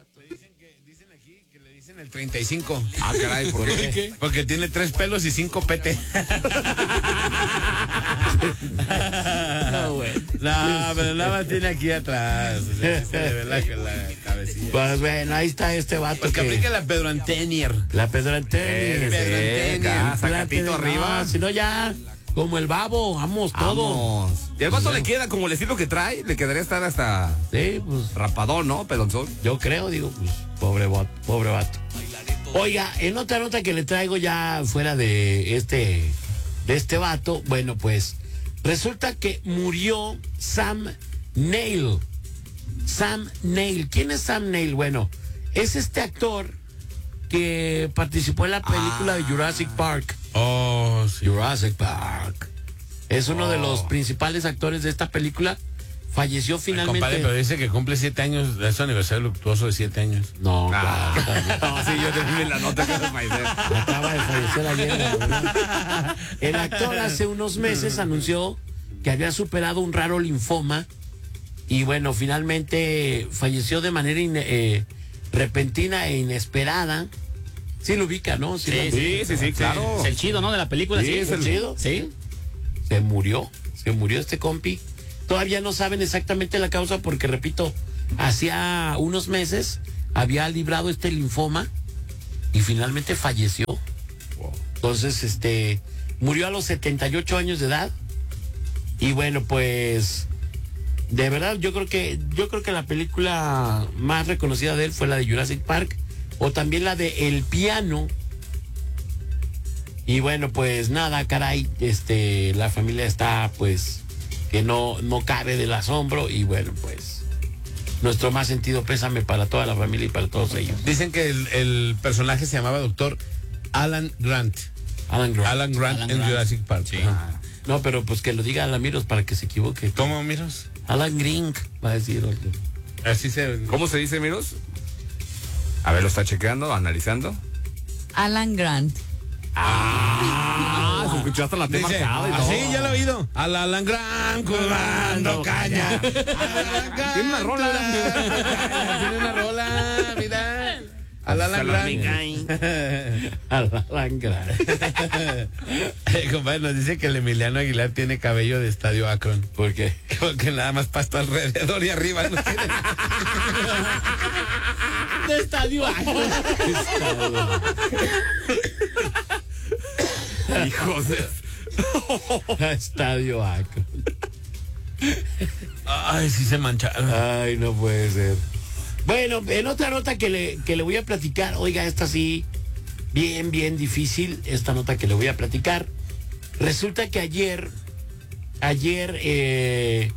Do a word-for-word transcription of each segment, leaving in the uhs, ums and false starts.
Dicen, que, dicen aquí que le dicen el treinta y cinco. Ah, caray, ¿por qué? ¿Qué? Porque tiene tres pelos y cinco pete. No, güey. No, pero nada más tiene aquí atrás. O sea, se le ve la, la cabecilla. Pues bueno, ahí está este vato. Pues que, que aplique la Pedro Antenier. La Pedro Antenier. Pedro Antenier. Ya, sacatito arriba. No, si no ya, como el babo, vamos, todo. Vamos. Y al vato le queda como el estilo que trae, le quedaría estar hasta Sí, pues rapadón, ¿no? Pedonzón. yo creo, digo, pues, pobre vato, pobre vato. Oiga, en otra nota que le traigo ya fuera de este, de este vato, bueno, pues, resulta que murió Sam Neill. Sam Neill. ¿Quién es Sam Neill? Bueno, es este actor que participó en la película Ah. de Jurassic Park. Oh, sí. Jurassic Park. Es uno de los principales actores de esta película. Falleció finalmente. Compadre, pero dice que cumple siete años, es su aniversario luctuoso de siete años. No, Ah. claro. No, sí, yo tenía la nota que es maíz. Acaba de fallecer ayer. ¿verdad? El actor hace unos meses anunció que había superado un raro linfoma y bueno, finalmente falleció de manera in- eh, repentina e inesperada. Sí lo ubica, ¿no? Sí, lo sí, ubica. sí, sí, claro. Es el chido, ¿no? De la película. Sí, Sí, es el chido. Sí. Se murió, se murió este compi. Todavía no saben exactamente la causa porque, repito, hacía unos meses había librado este linfoma y finalmente falleció. Entonces, este, murió a los setenta y ocho años de edad. Y bueno, pues, de verdad, yo creo que, yo creo que la película más reconocida de él fue la de Jurassic Park o también la de El Piano. Y bueno, pues nada, caray, este, la familia está, pues, que no, no cabe del asombro y bueno, pues, nuestro más sentido pésame para toda la familia y para todos ellos. Dicen que el, el personaje se llamaba doctor Alan Grant. Alan Grant. Alan Grant Alan en Grant. Jurassic Park. Sí. Ajá. No, pero pues que lo diga Alamiros para que se equivoque. ¿Cómo, miros? Alan Green va a decir. Así se... ¿Cómo se dice, Miros? A ver, lo está chequeando, analizando. Alan Grant. Ah, se escuchó hasta la T Dice, marcada y todo. así ya lo he oído. Al Alan Grant curvando caña. Alan Grant Tiene una rola. curvando- Tiene una rola, mira. Al Alan Grant. Alan Grant. Eh, compadre, nos dice que el Emiliano Aguilar tiene cabello de Estadio Akron. ¿Por qué? Porque nada más pasto alrededor y arriba no tiene. De estadio. Hijos de... Estadio Akron. Ay, sí se mancharon. Ay, no puede ser. Bueno, en otra nota que le, que le voy a platicar, oiga, esta sí, bien, bien difícil, esta nota que le voy a platicar. Resulta que ayer, ayer, eh,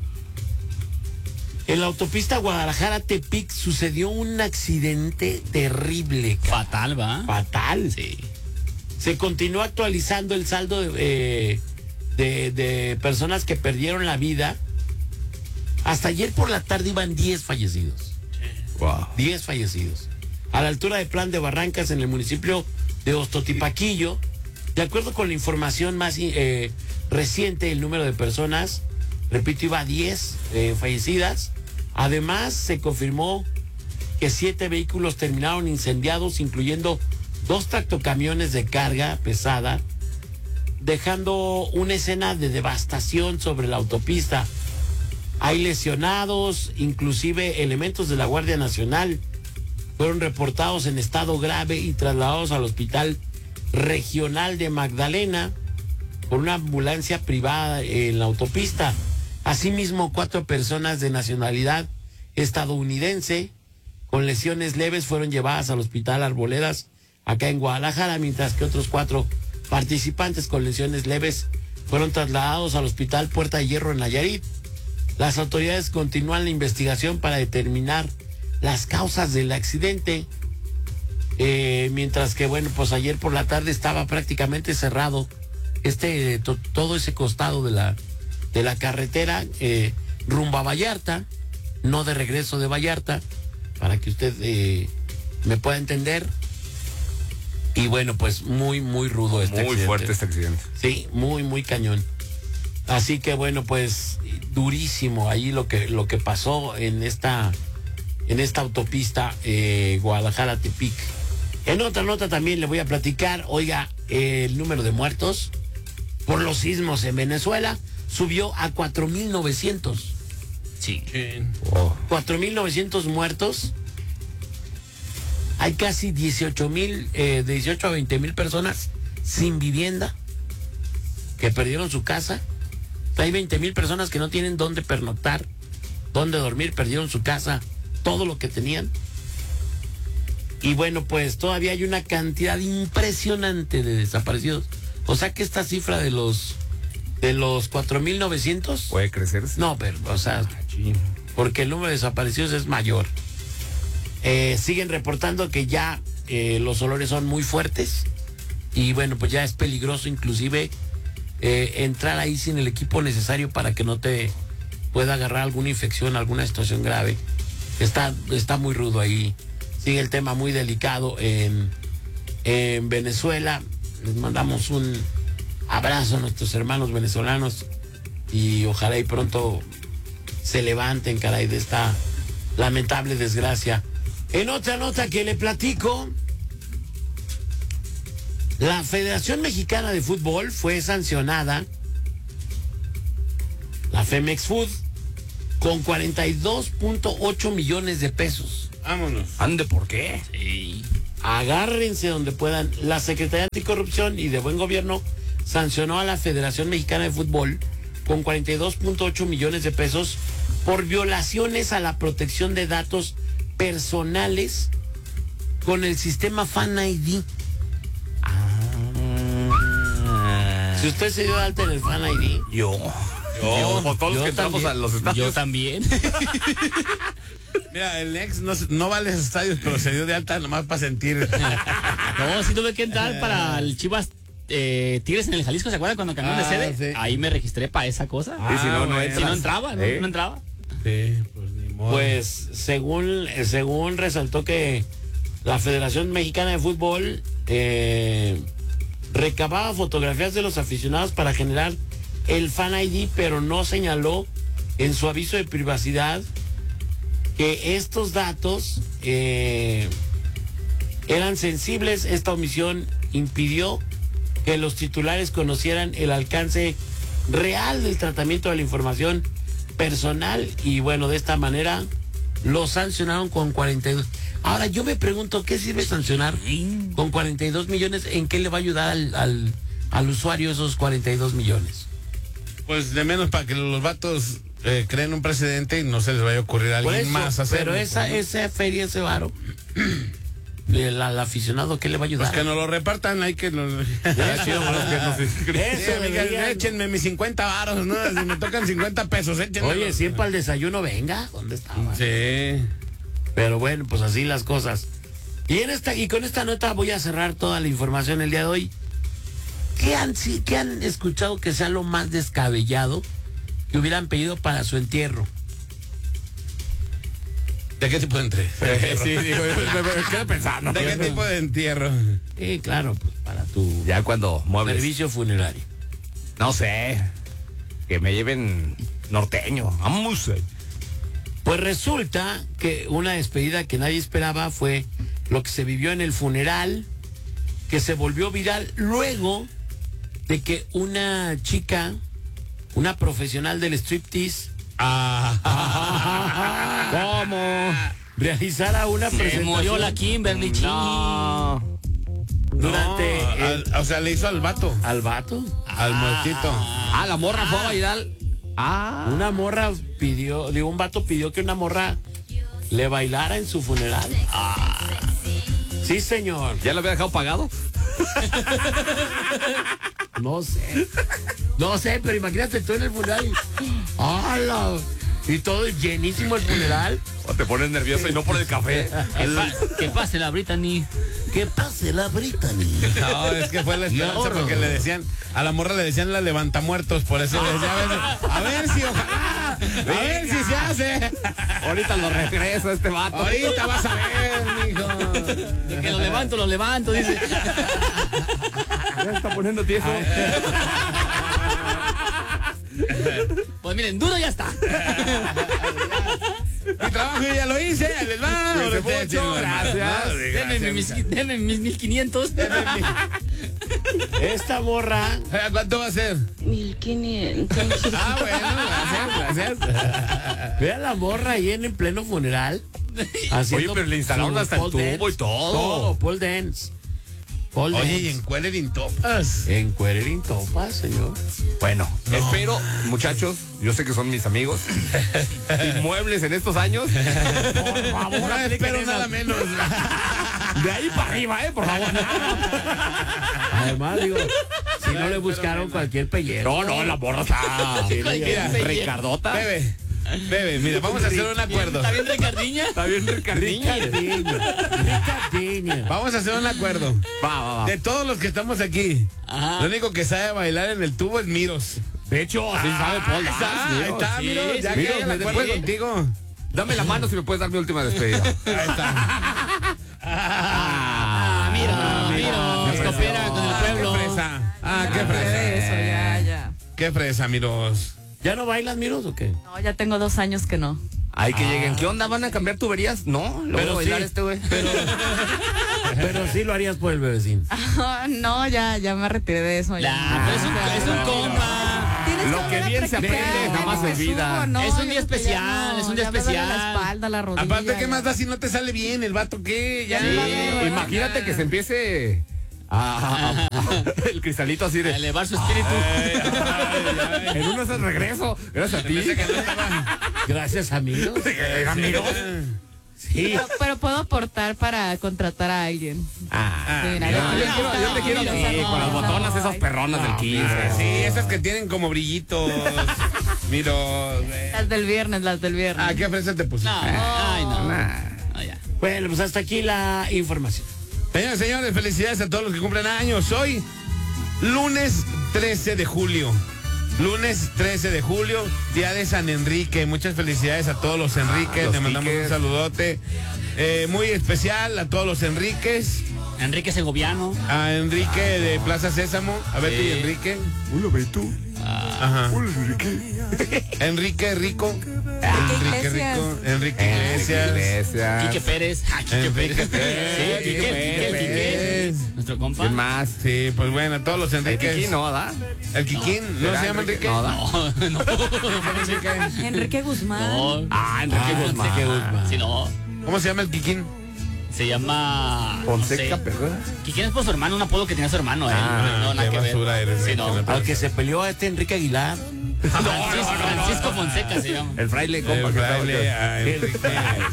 en la autopista Guadalajara-Tepic sucedió un accidente terrible. ca- Fatal, ¿va? Fatal. Sí. Se continúa actualizando el saldo de, eh, de, de personas que perdieron la vida. Hasta ayer por la tarde iban diez fallecidos. Wow. diez fallecidos. A la altura de Plan de Barrancas, en el municipio de Ostotipaquillo, de acuerdo con la información más eh, reciente, el número de personas, repito, iba a diez eh, fallecidas. Además, se confirmó que siete vehículos terminaron incendiados, incluyendo dos tractocamiones de carga pesada, dejando una escena de devastación sobre la autopista. Hay lesionados, inclusive elementos de la Guardia Nacional fueron reportados en estado grave y trasladados al Hospital Regional de Magdalena por una ambulancia privada en la autopista. Asimismo, cuatro personas de nacionalidad estadounidense con lesiones leves fueron llevadas al Hospital Arboledas acá en Guadalajara, mientras que otros cuatro participantes con lesiones leves fueron trasladados al Hospital Puerta de Hierro en Nayarit. Las autoridades continúan la investigación para determinar las causas del accidente. Eh, mientras que, bueno, pues ayer por la tarde estaba prácticamente cerrado este to, todo ese costado de la, de la carretera eh, rumbo a Vallarta, no de regreso de Vallarta, para que usted eh, me pueda entender. Y bueno, pues muy, muy rudo este Muy accidente. fuerte este accidente. Sí, muy, muy cañón. Así que bueno, pues durísimo ahí lo que, lo que pasó en esta, en esta autopista eh, Guadalajara-Tepic. En otra nota también le voy a platicar, oiga, eh, el número de muertos por los sismos en Venezuela subió a cuatro mil novecientos. Sí. Oh. cuatro mil novecientos muertos. Hay casi dieciocho mil, eh, de dieciocho a veinte mil personas sin vivienda, que perdieron su casa. Hay veinte mil personas que no tienen dónde pernoctar, dónde dormir, perdieron su casa, todo lo que tenían. Y bueno, pues todavía hay una cantidad impresionante de desaparecidos. O sea que esta cifra de los de los cuatro mil novecientos ¿Puede crecerse? no, pero, o sea, porque el número de desaparecidos es mayor. Eh, siguen reportando que ya eh, los olores son muy fuertes y bueno, pues ya es peligroso inclusive eh, entrar ahí sin el equipo necesario para que no te pueda agarrar alguna infección, alguna situación grave. Está, está muy rudo ahí. Sigue el tema muy delicado en, en Venezuela. Les mandamos un abrazo a nuestros hermanos venezolanos y ojalá y pronto se levanten, caray, de esta lamentable desgracia. En otra nota que le platico, la Federación Mexicana de Fútbol fue sancionada, la Femex Food, con cuarenta y dos punto ocho millones de pesos. Vámonos. ¿Ande por qué? Sí. Agárrense donde puedan. La Secretaría Anticorrupción y de Buen Gobierno sancionó a la Federación Mexicana de Fútbol con cuarenta y dos punto ocho millones de pesos por violaciones a la protección de datos personales con el sistema Fan I D. Ah. Si usted se dio de alta en el Fan I D, Yo. Yo. Por todos los yo que entramos también. a los estadios. Yo también. Mira, el ex no, no va a los estadios, pero se dio de alta nomás para sentir. No, sí tuve que entrar para el Chivas eh, Tigres en el Jalisco, ¿se acuerdan cuando cambiaron Ah, de sede? sí. Ahí me registré para esa cosa. Sí, si no, no bueno. entras. Si no entraba, no, ¿Eh? no entraba. Sí, pues ni modo. pues según, según resaltó que la Federación Mexicana de Fútbol eh, recababa fotografías de los aficionados para generar el Fan I D, pero no señaló en su aviso de privacidad que estos datos eh, eran sensibles. Esta omisión impidió que los titulares conocieran el alcance real del tratamiento de la información personal y bueno, de esta manera lo sancionaron con cuarenta y dos. Ahora yo me pregunto, ¿qué sirve sancionar con cuarenta y dos millones? ¿En qué le va a ayudar al, al, al usuario esos cuarenta y dos millones? Pues de menos para que los vatos eh, creen un precedente y no se les vaya a ocurrir a Por alguien eso, más hacerlo. pero esa, pues, esa feria, ese varo, el, al aficionado, ¿qué le va a ayudar? pues que nos lo repartan, hay que nos... Ah, chido, para los que nos inscriben. Eso Sí, amiga, deberían. échenme mis cincuenta varos, ¿no? Si me tocan cincuenta pesos, échenme. Oye, siempre al desayuno, venga, ¿dónde estaba? Sí. Pero bueno, pues así las cosas. Y en esta y con esta nota voy a cerrar toda la información el día de hoy. ¿Qué han, si- qué han escuchado que sea lo más descabellado que hubieran pedido para su entierro? ¿De qué tipo de entierro? Sí, digo, me, me- me quedo pensando. ¿De qué tipo de entierro? Sí, claro, pues para tu Ya cuando muebles. servicio funerario. No sé. Que me lleven norteño. Vamos. Pues resulta que una despedida que nadie esperaba fue lo que se vivió en el funeral, que se volvió viral luego de que una chica, una profesional del striptease, ¿Cómo? realizara una Se presentación murió la Kimberly, ching. No. durante No, el- al- o sea, le hizo al vato, al vato. al muertito. Ah, la morra fue a bailar. Ah. Una morra pidió, digo, un vato pidió que una morra le bailara en su funeral. Sí, señor. ¿Ya lo había dejado pagado? No sé. No sé, pero imagínate tú en el funeral. y- ¡Hala! Y todo llenísimo el funeral. O te pones nervioso y no por el café. Que, pa- que pase la Brittany. ¿Qué pase la Brittany? No, es que fue la esperanza No, no. porque le decían, a la morra le decían la levantamuertos, por eso le decía a veces, a ver si ojalá, a ver si se hace. Ahorita lo regreso a este vato. Ahorita vas a ver, mijo. De que lo levanto, lo levanto, dice. Ya está poniendo tieso. Pues miren, duro ya está. Mi trabajo yo ya lo hice, ahí les va. Ahora Cuídense ustedes mucho, tienen las manos, gracias. ¿no? Denme mis, denme mis mil quinientos. Esta morra, ¿Cuánto va a ser? mil quinientos. Ah, bueno, gracias, gracias. ve a la morra ahí en el pleno funeral. Oye, pero le instalaron su hasta el pole tubo y dance. todo. Todo, pole dance. Pole Oye, y dance. en Cuellerin Topas. En Cuellerin Topas, señor. Bueno, espero, muchachos, yo sé que son mis amigos, inmuebles en estos años. Por favor, No apliquen espero esas. nada menos. De ahí para arriba, eh, por favor. Además, digo, si no Ay, le buscaron pero- cualquier pellero. No, no, la borra está. Sí, le Mira, llevan. Ricardota. Bebe, bebe, mira, vamos a hacer un acuerdo. ¿Está bien Ricardiña? Está bien, Ricardinha. Ricardinho. Ricardinho. Vamos a hacer un acuerdo. Va, va, va. De todos los que estamos aquí, Ajá. lo único que sabe bailar en el tubo es Miros. De hecho, así sabe Paul. Ahí está, ahí está, sí, Miros. Ya sí, que hay el Miros, acuerdo después- contigo. Dame la mano si me puedes dar mi última despedida. Ahí está. Ah, mira, mira, Qué coopera con el pueblo. Qué fresa. Ah, qué De fresa. eso, ya, ya. Qué fresa, Miros. ¿Ya no bailas, Miros, o qué? No, ya tengo dos años que no. Ay, que lleguen. ¿Qué onda? ¿Van a cambiar tuberías? No, lo voy a bailar sí, este güey. Pero, pero sí lo harías por el bebecín. No, ya, ya me retiré de eso. Ya. La, pero es un, es un compa. Tienes Lo que volver a bien se practicar, aprende, ya jamás no se me olvida. subo, no, Es un yo día creo que ya especial, no, es un día ya me duele especial. la espalda, la rodilla. Aparte, ¿qué ya. más da si no te sale bien el vato? ¿Qué? Ya. Sí. Sí, imagínate que se empiece a, a- a- el cristalito así A de. elevar su espíritu. En uno es el regreso. Gracias a ti. Pensé que no estaba. Gracias, amigos. Amigos. Sí. Pero, pero puedo aportar para contratar a alguien. Ah, Sí, yo, no, yo no, quiero, no, yo te quiero no, aquí, no, con las no, botonas no, esas ay. perronas del quince. Sí, esas que tienen como brillitos. Miros. Las del viernes, las del viernes. Ah, ¿qué fresa te pusiste? No, ay, no. Nah. No, ya. Bueno, pues hasta aquí la información. Señores, señores, felicidades a todos los que cumplen años. Hoy, lunes trece de julio. Lunes trece de julio, día de San Enrique. Muchas felicidades a todos los Enriques. los Le mandamos Quiques. un saludote eh, muy especial a todos los Enriques. Enrique Segoviano. A Enrique de Plaza Sésamo. A Beto y Enrique. Hola, Beto. Ajá. Hola, Enrique. Enrique Rico. Enrique Enrique Iglesias. Rico. Enrique Iglesias. Iglesias. Quique Pérez. Ah, Quique Enrique Pérez. Pérez. Sí, Quique, Quique, Quique. Pérez. Nuestro compa. ¿Quién más? Sí, pues bueno, a todos los El Enriques. Kiki no, ¿da? El Kikín, ¿no, ¿Será se llama Enrique? Enrique? No, ¿da? No, no. Enrique. Enrique Guzmán. No. Ah, Enrique Ah, Guzmán. Enrique Guzmán. Sí, no. ¿Cómo se llama el Kikín? Se llama. Fonseca, no sé. perdón. Quiquín es por su hermano, un apodo que tenía su hermano. eh. Ah, no, nada qué que ver. basura eres, Sí, eh, no. que no te- Al que se peleó a este Enrique Aguilar. Francisco, Francisco Fonseca se llama. El fraile, compa. El que fraile, estaba- a Enrique.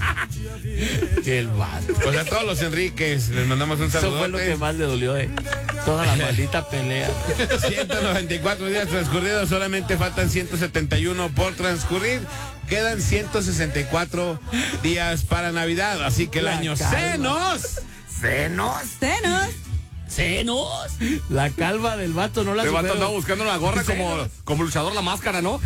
El vato. Pues a todos los Enriques les mandamos un Eso fue lo que saludo. más le dolió, eh. Toda la maldita pelea. ciento noventa y cuatro días transcurridos, solamente faltan ciento setenta y uno por transcurrir. Quedan ciento sesenta y cuatro días para Navidad, así que el La año calma. se nos. ¡Senos! Senos. ¡Senos! La calva del vato no la El vato superó. andaba buscando la gorra como, como luchador la máscara, ¿no?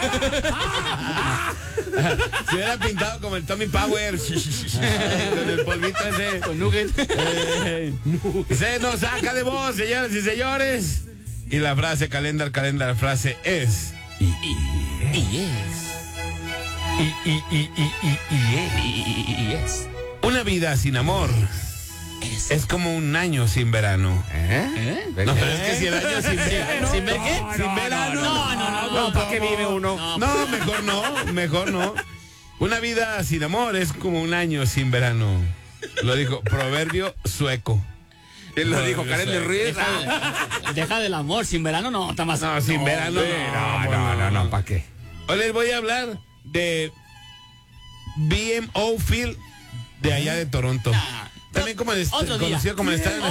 Se hubiera pintado como el Tommy Power. Con el polvito ese. Con Nugget. Eh, se nos saca de voz, señores y señores. Y la frase calendar, calendar, frase es. Y es. Y, y, y, y, y, y, Y es. Una vida sin amor Es. es como un año sin verano. ¿Eh? No, pero es que si el año sin verano. ¿Sin ver qué? Sin verano. No, no, no. No, ¿para qué vive uno? No, No, mejor no, mejor no. Una vida sin amor es como un año sin verano. Lo dijo proverbio sueco. Él lo dijo, Karen de Ruiz. Deja, de- deja del amor. Sin verano no, está más. No, sin verano No, no, no, no, ¿para qué? Hoy les voy a hablar de B M O Field de allá de Toronto. Ah, También como el, otro día. conocido como el estadio Otro